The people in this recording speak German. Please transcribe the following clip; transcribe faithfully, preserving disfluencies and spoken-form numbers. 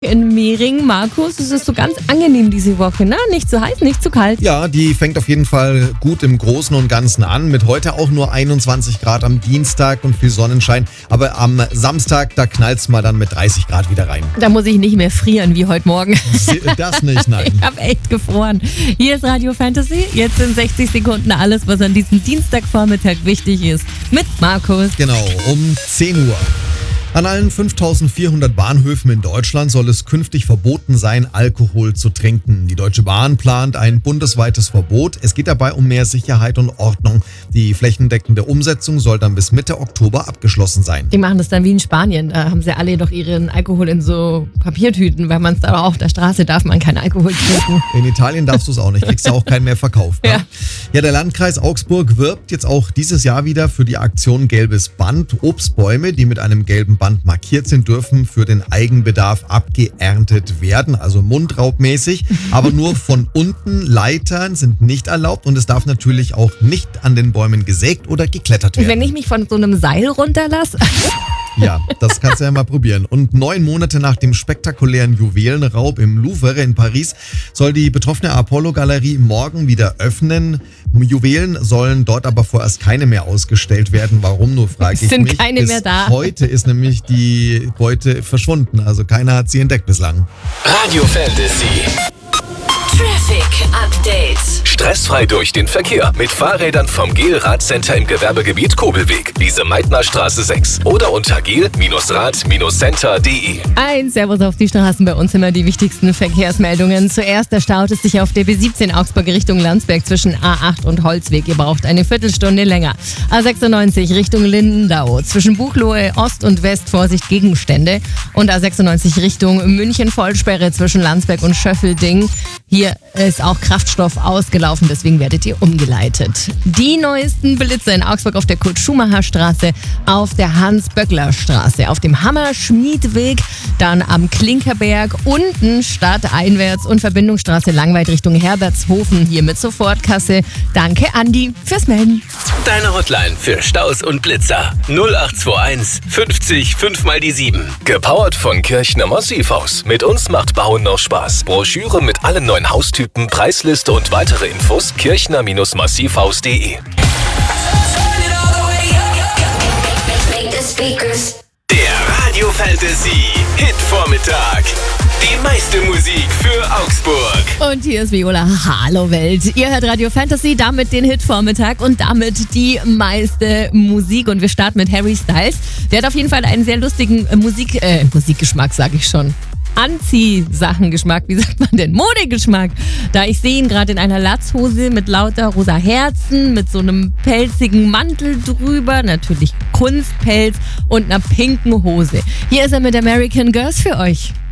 in Mehring. Markus, es ist so ganz angenehm diese Woche, ne? Nicht zu heiß, nicht zu kalt. Ja, die fängt auf jeden Fall gut im Großen und Ganzen an. Mit heute auch nur einundzwanzig Grad am Dienstag und viel Sonnenschein. Aber am Samstag, da knallt's mal dann mit dreißig Grad wieder rein. Da muss ich nicht mehr frieren wie heute Morgen. Das nicht, nein. Ich habe echt gefroren. Hier ist Radio Fantasy. Jetzt in sechzig Sekunden alles, was an diesem Dienstagvormittag wichtig ist. Mit Markus. Genau, um zehn Uhr. An allen fünftausendvierhundert Bahnhöfen in Deutschland soll es künftig verboten sein, Alkohol zu trinken. Die Deutsche Bahn plant ein bundesweites Verbot. Es geht dabei um mehr Sicherheit und Ordnung. Die flächendeckende Umsetzung soll dann bis Mitte Oktober abgeschlossen sein. Die machen das dann wie in Spanien. Da haben sie alle doch ihren Alkohol in so Papiertüten, weil man es da auch auf der Straße darf man keinen Alkohol trinken. In Italien darfst du es auch nicht, kriegst du auch keinen mehr verkauft. Ne? Ja. Ja, der Landkreis Augsburg wirbt jetzt auch dieses Jahr wieder für die Aktion Gelbes Band. Obstbäume, die mit einem gelben Band markiert sind, dürfen für den Eigenbedarf abgeerntet werden, also mundraubmäßig, aber nur von unten. Leitern sind nicht erlaubt und es darf natürlich auch nicht an den Bäumen gesägt oder geklettert werden. Wenn ich mich von so einem Seil runterlasse? Ja, das kannst du ja mal probieren. Und neun Monate nach dem spektakulären Juwelenraub im Louvre in Paris soll die betroffene Apollo-Galerie morgen wieder öffnen. Juwelen sollen dort aber vorerst keine mehr ausgestellt werden. Warum, nur frage ich mich. Sind keine Bis mehr da. Heute ist nämlich die Beute verschwunden. Also keiner hat sie entdeckt bislang. Radio Fantasy. Traffic Update. Stressfrei durch den Verkehr mit Fahrrädern vom Gel-Rad-Center im Gewerbegebiet Kobelweg, Lise-Meitner-Straße sechs oder unter gel Rad Center punkt de. Ein Servus auf die Straßen, bei uns immer die wichtigsten Verkehrsmeldungen. Zuerst erstaut es sich auf der B siebzehn Augsburg Richtung Landsberg zwischen A acht und Holzweg. Ihr braucht eine Viertelstunde länger. A sechsundneunzig Richtung Lindau. Zwischen Buchloe Ost und West Vorsicht Gegenstände. Und A sechsundneunzig Richtung München Vollsperre zwischen Landsberg und Schöffelding. Hier ist auch Kraftstoff ausgelaufen, deswegen werdet ihr umgeleitet. Die neuesten Blitze in Augsburg auf der Kurt-Schumacher-Straße, auf der Hans-Böckler-Straße, auf dem Hammerschmiedweg, dann am Klinkerberg, unten stadteinwärts und Verbindungsstraße Langweid Richtung Herbertshofen, hier mit Sofortkasse. Danke, Andi, fürs Melden. Deine Hotline für Staus und Blitzer. null acht zwei eins fünfzig fünf mal die sieben. Gepowert von Kirchner Massivhaus. Mit uns macht Bauen noch Spaß. Broschüre mit allen neuen Haustypen, Preisliste und weitere Infos kirchner Massivhaus punkt de. Der Radio Fantasy Hit-Vormittag. Die meiste Musik für Augsburg. Und hier ist Viola. Hallo Welt. Ihr hört Radio Fantasy, damit den Hit-Vormittag und damit die meiste Musik. Und wir starten mit Harry Styles. Der hat auf jeden Fall einen sehr lustigen Musik, äh, Musikgeschmack, sag ich schon. Anziehsachengeschmack, wie sagt man denn? Modegeschmack. Da ich sehe ihn gerade in einer Latzhose mit lauter rosa Herzen, mit so einem pelzigen Mantel drüber, natürlich Kunstpelz und einer pinken Hose. Hier ist er mit American Girls für euch.